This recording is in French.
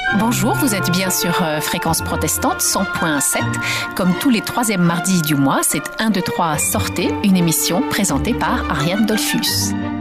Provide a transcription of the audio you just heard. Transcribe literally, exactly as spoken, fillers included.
Bonjour, vous êtes bien sur euh, Fréquence Protestante cent virgule sept. Comme tous les troisièmes mardis du mois, c'est un, deux, trois, sortez, une émission présentée par Ariane Dolphus.